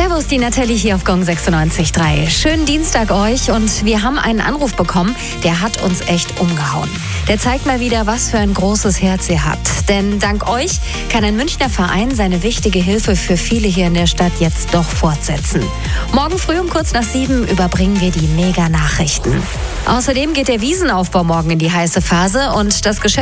Servus, die Nathalie hier auf Gong 96.3. Schönen Dienstag euch und wir haben einen Anruf bekommen, der hat uns echt umgehauen. Der zeigt mal wieder, was für ein großes Herz ihr habt. Denn dank euch kann ein Münchner Verein seine wichtige Hilfe für viele hier in der Stadt jetzt doch fortsetzen. Morgen früh um kurz nach 7 überbringen wir die Mega-Nachrichten. Außerdem geht der Wiesenaufbau morgen in die heiße Phase und das Geschäft